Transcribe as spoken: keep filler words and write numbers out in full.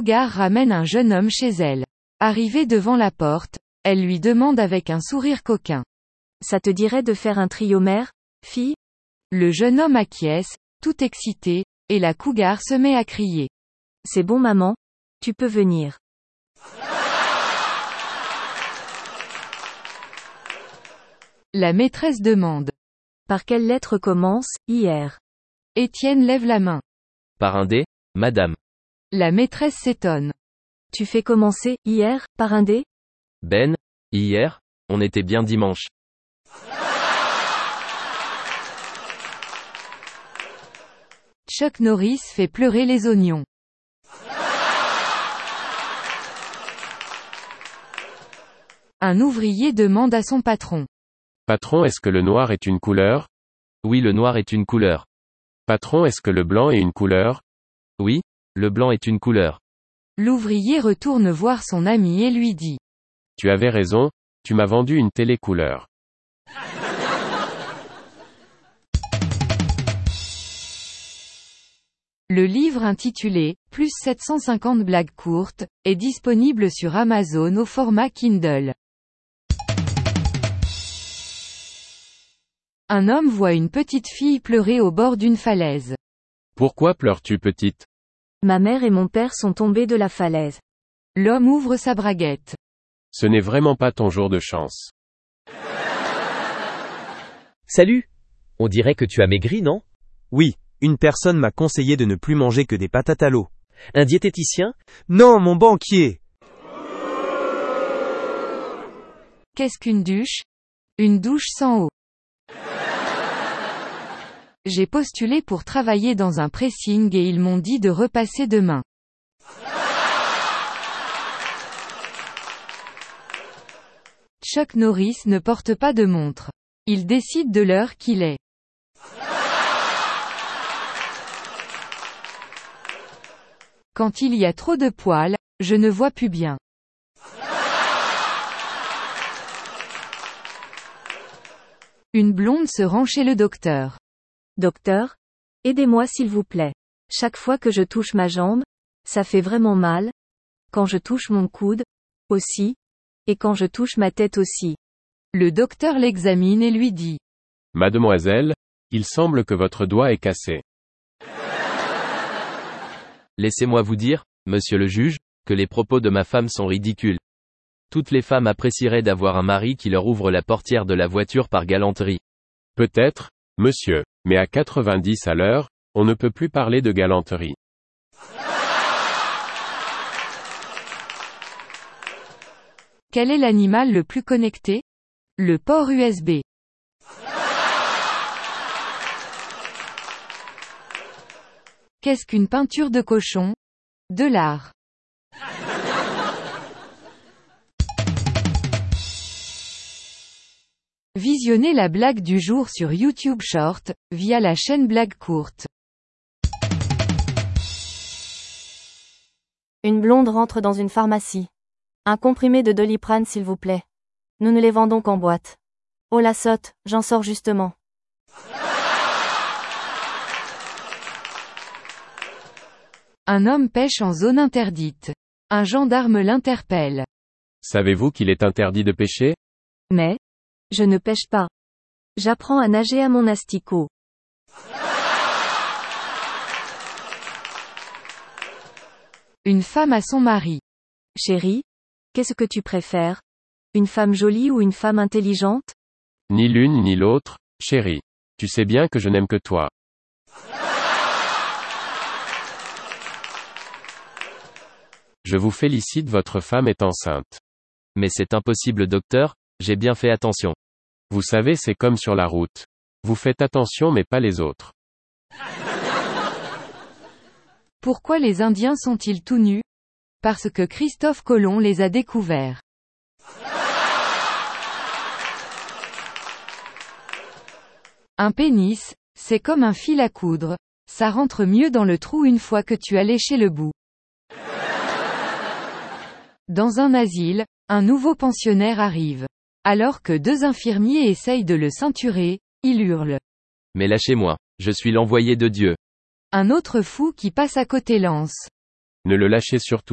cougar ramène un jeune homme chez elle. Arrivée devant la porte, elle lui demande avec un sourire coquin. Ça te dirait de faire un trio mère, fille? Le jeune homme acquiesce, tout excité, et la cougar se met à crier. C'est bon maman, tu peux venir. La maîtresse demande. Par quelle lettre commence, hier? Étienne lève la main. Par un D, madame. La maîtresse s'étonne. Tu fais commencer, hier, par un D? Ben, hier, on était bien dimanche. Chuck Norris fait pleurer les oignons. Un ouvrier demande à son patron. Patron, est-ce que le noir est une couleur? Oui, le noir est une couleur. Patron, est-ce que le blanc est une couleur? Oui, le blanc est une couleur. L'ouvrier retourne voir son ami et lui dit. Tu avais raison, tu m'as vendu une télé couleur. Le livre intitulé « Plus sept cent cinquante blagues courtes » est disponible sur Amazon au format Kindle. Un homme voit une petite fille pleurer au bord d'une falaise. Pourquoi pleures-tu, petite? Ma mère et mon père sont tombés de la falaise. L'homme ouvre sa braguette. Ce n'est vraiment pas ton jour de chance. Salut! On dirait que tu as maigri, non? Oui, une personne m'a conseillé de ne plus manger que des patates à l'eau. Un diététicien? Non, mon banquier! Qu'est-ce qu'une douche? Une douche sans eau. J'ai postulé pour travailler dans un pressing et ils m'ont dit de repasser demain. Chuck Norris ne porte pas de montre. Il décide de l'heure qu'il est. Quand il y a trop de poils, je ne vois plus bien. Une blonde se rend chez le docteur. Docteur? Aidez-moi s'il vous plaît. Chaque fois que je touche ma jambe, ça fait vraiment mal. Quand je touche mon coude, aussi. Et quand je touche ma tête aussi. Le docteur l'examine et lui dit. Mademoiselle, il semble que votre doigt est cassé. Laissez-moi vous dire, monsieur le juge, que les propos de ma femme sont ridicules. Toutes les femmes apprécieraient d'avoir un mari qui leur ouvre la portière de la voiture par galanterie. Peut-être, monsieur, mais à quatre-vingt-dix à l'heure, on ne peut plus parler de galanterie. Quel est l'animal le plus connecté? Le port U S B. Qu'est-ce qu'une peinture de cochon? De l'art. Visionnez la blague du jour sur YouTube Short, via la chaîne Blague Courte. Une blonde rentre dans une pharmacie. Un comprimé de Doliprane s'il vous plaît. Nous ne les vendons qu'en boîte. Oh la sotte, j'en sors justement. Un homme pêche en zone interdite. Un gendarme l'interpelle. Savez-vous qu'il est interdit de pêcher? Mais, je ne pêche pas. J'apprends à nager à mon asticot. Une femme à son mari. Chérie, qu'est-ce que tu préfères? Une femme jolie ou une femme intelligente? Ni l'une ni l'autre, chérie. Tu sais bien que je n'aime que toi. Je vous félicite, votre femme est enceinte. Mais c'est impossible, docteur, j'ai bien fait attention. Vous savez, c'est comme sur la route. Vous faites attention mais pas les autres. Pourquoi les Indiens sont-ils tout nus? Parce que Christophe Colomb les a découverts. Un pénis, c'est comme un fil à coudre, ça rentre mieux dans le trou une fois que tu as léché le bout. Dans un asile, un nouveau pensionnaire arrive. Alors que deux infirmiers essayent de le ceinturer, il hurle. Mais lâchez-moi, je suis l'envoyé de Dieu. Un autre fou qui passe à côté lance. Ne le lâchez surtout